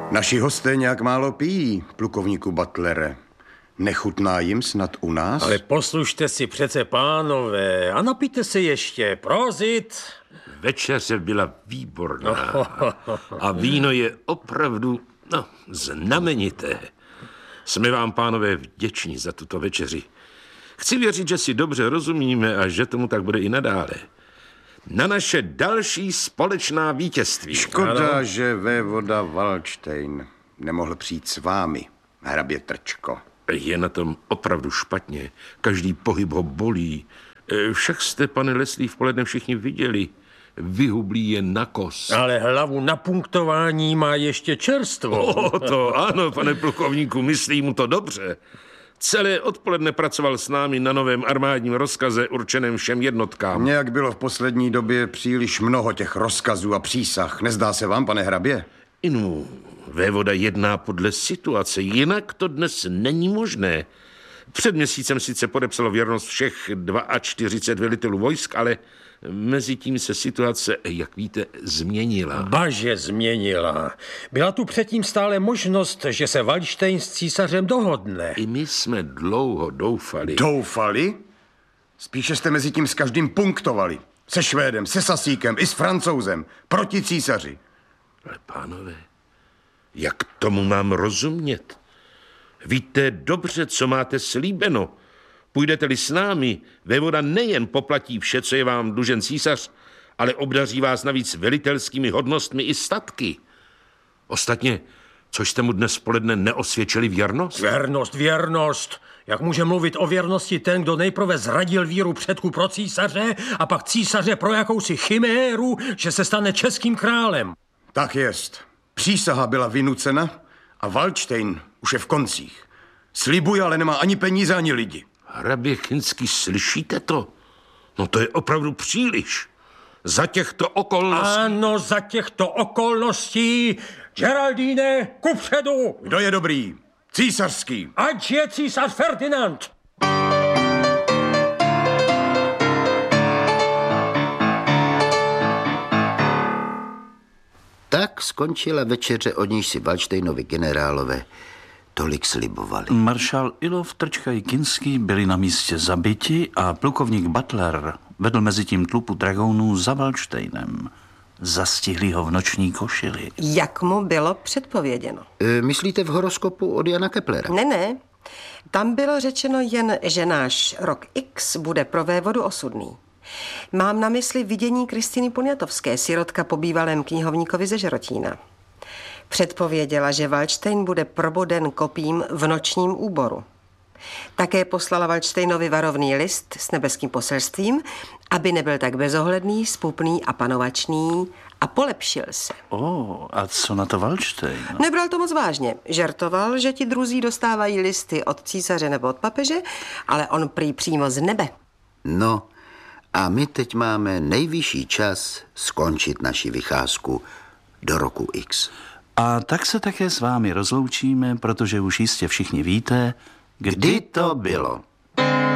Naši hosté nějak málo pijí, plukovníku Butlere. Nechutná jim snad u nás? Ale poslušte si přece, pánové, a napijte se ještě. Prozit! Večeře byla výborná. A víno je opravdu, znamenité. Jsme vám, pánové, vděční za tuto večeři. Chci věřit, že si dobře rozumíme a že tomu tak bude i nadále. Na naše další společná vítězství. Škoda, že vévoda Valdštejn nemohl přijít s vámi, hrabě Trčko. Je na tom opravdu špatně. Každý pohyb ho bolí. Však jste, pane Leslie, v poledne všichni viděli. Vyhublí je na kos. Ale hlavu na punktování má ještě čerstvo. To ano, pane plukovníku, myslí mu to dobře. Celé odpoledne pracoval s námi na novém armádním rozkaze určeném všem jednotkám. Nějak bylo v poslední době příliš mnoho těch rozkazů a přísah. Nezdá se vám, pane hrabě? Inu, vévoda jedná podle situace, jinak to dnes není možné. Před měsícem sice podepsalo věrnost všech 42 velitelů vojsk, ale mezi tím se situace, jak víte, změnila. Baže změnila. Byla tu předtím stále možnost, že se Valdštejn s císařem dohodne. I my jsme dlouho doufali. Doufali? Spíše jste mezi tím s každým punktovali. Se Švédem, se Sasíkem i s Francouzem. Proti císaři. Ale pánové, jak tomu mám rozumět? Víte dobře, co máte slíbeno. Půjdete-li s námi, vévoda nejen poplatí vše, co je vám dlužen císař, ale obdaří vás navíc velitelskými hodnostmi i statky. Ostatně, což jste mu dnes poledne neosvědčili věrnost? Věrnost. Jak může mluvit o věrnosti ten, kdo nejprve zradil víru předků pro císaře a pak císaře pro jakousi chiméru, že se stane českým králem? Tak jest. Přísaha byla vynucena a Valdštejn už je v koncích. Slibuje, ale nemá ani peníze, ani lidi. Hrabě Kinský, slyšíte to? No to je opravdu příliš. Za těchto okolností... Ano, za těchto okolností. Geraldine, kupředu! Kdo je dobrý? Císařský. Ať je císař Ferdinand! Tak skončila večeře, od níž si Valdštejnovi generálové tolik slibovali. Maršál Ilov, Trčka i Kinský byli na místě zabiti a plukovník Butler vedl mezi tím tlupu dragounů za Valdštejnem. Zastihli ho v noční košili. Jak mu bylo předpověděno? Myslíte v horoskopu od Jana Keplera? Ne. Tam bylo řečeno jen, že náš rok X bude pro vévodu osudný. Mám na mysli vidění Kristiny Poniatovské, sirotka po bývalém knihovníkovi ze Žerotína. Předpověděla, že Valdštejn bude proboden kopím v nočním úboru. Také poslala Valdštejnovi varovný list s nebeským poselstvím, aby nebyl tak bezohledný, spupný a panovačný a polepšil se. A co na to Valdštejn? Nebral to moc vážně. Žertoval, že ti druzí dostávají listy od císaře nebo od papeže, ale on prý přímo z nebe. No, a my teď máme nejvyšší čas skončit naši vycházku do roku X. A tak se také s vámi rozloučíme, protože už jistě všichni víte, kdy to bylo.